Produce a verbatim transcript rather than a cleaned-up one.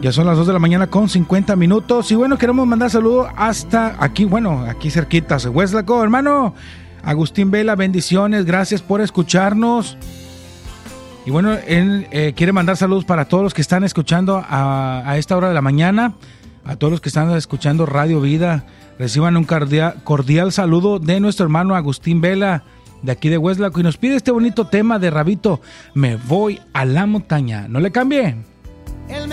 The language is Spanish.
Ya son las dos de la mañana con cincuenta minutos. Y bueno, queremos mandar saludos hasta aquí, bueno, aquí cerquita, Hueslaco, hermano. Agustín Vela, bendiciones, gracias por escucharnos. Y bueno, él eh, quiere mandar saludos para todos los que están escuchando a, a esta hora de la mañana, a todos los que están escuchando Radio Vida. Reciban un cordial, cordial saludo de nuestro hermano Agustín Vela, de aquí de Hueslaco, y nos pide este bonito tema de Rabito, Me voy a la montaña. No le cambie.